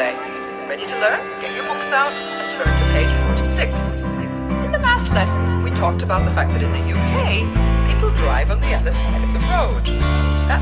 today. Ready to learn? Get your books out and turn to page 46. In the last lesson, we talked about the fact that in the UK, people drive on the other side of the road. That